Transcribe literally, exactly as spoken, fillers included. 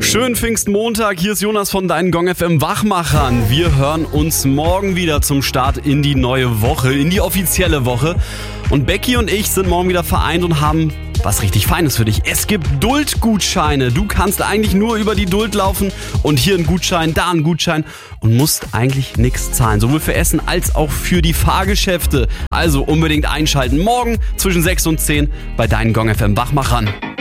Schönen Pfingstmontag, hier ist Jonas von deinen Gong F M Wachmachern. Wir hören uns morgen wieder zum Start in die neue Woche, in die offizielle Woche. Und Becky und ich sind morgen wieder vereint und haben was richtig Feines für dich. Es gibt Duldgutscheine. Du kannst eigentlich nur über die Duld laufen und hier ein Gutschein, da ein Gutschein und musst eigentlich nichts zahlen. Sowohl für Essen als auch für die Fahrgeschäfte. Also unbedingt einschalten. Morgen zwischen sechs und zehn bei deinen Gong F M Wachmachern.